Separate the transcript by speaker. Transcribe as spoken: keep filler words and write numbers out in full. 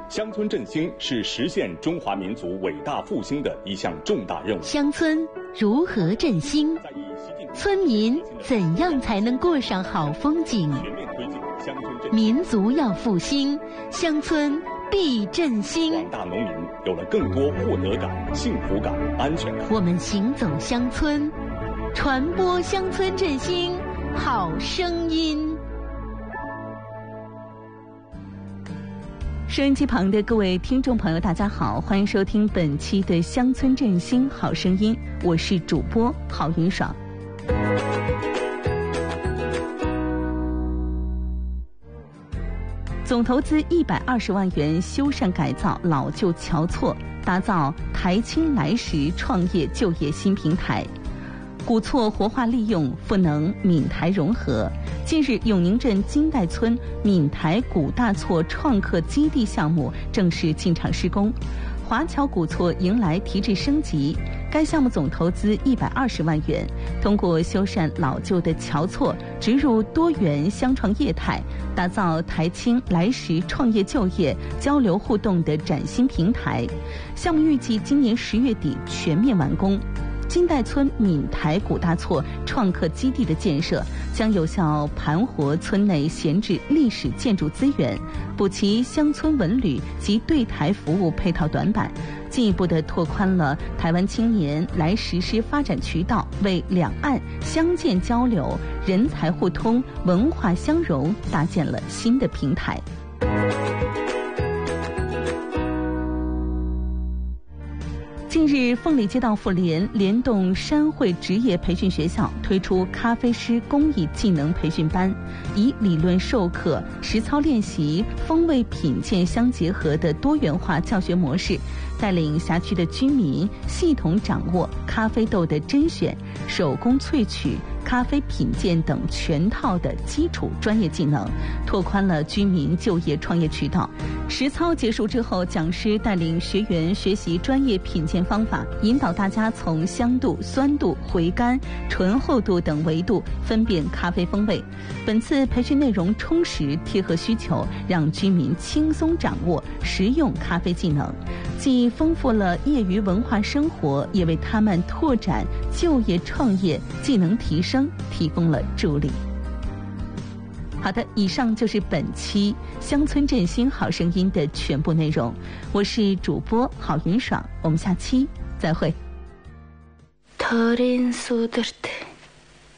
Speaker 1: 乡村振兴是实现中华民族伟大复兴的一项重大任务。
Speaker 2: 乡村如何振兴？村民怎样才能过上好风景？民族要复兴，乡村必振兴。
Speaker 1: 广大农民有了更多获得感、幸福感、安全感。
Speaker 2: 我们行走乡村，传播乡村振兴好声音。
Speaker 3: 收音机旁的各位听众朋友，大家好，欢迎收听本期的乡村振兴好声音，我是主播郝云爽。总投资一百二十万元修缮改造老旧桥错，打造台青来时创业就业新平台。古厝活化利用，赋能闽台融合。近日，永宁镇金代村闽台古大厝创客基地项目正式进场施工，华侨古厝迎来提质升级。该项目总投资一百二十万元，通过修缮老旧的桥错，植入多元乡创业态，打造台青来时创业就业交流互动的崭新平台。项目预计今年十月底全面完工。金代村闽台古大厝创客基地的建设，将有效盘活村内闲置历史建筑资源，补齐乡村文旅及对台服务配套短板，进一步的拓宽了台湾青年来实施发展渠道，为两岸乡建交流、人才互通、文化相融搭建了新的平台。近日，凤里街道妇联联动山会职业培训学校推出咖啡师公益技能培训班，以理论授课、实操练习、风味品鉴相结合的多元化教学模式，带领辖区的居民系统掌握咖啡豆的甄选、手工萃取、咖啡品鉴等全套的基础专业技能，拓宽了居民就业创业渠道。实操结束之后，讲师带领学员学习专业品鉴方法，引导大家从香度、酸度、回甘、醇厚度等维度分辨咖啡风味。本次培训内容充实贴合需求，让居民轻松掌握实用咖啡技能，既丰富了业余文化生活，也为他们拓展就业创业技能提升提供了助力。好的，以上就是本期乡村振兴好声音的全部内容，我是主播郝云爽，我们下期再会。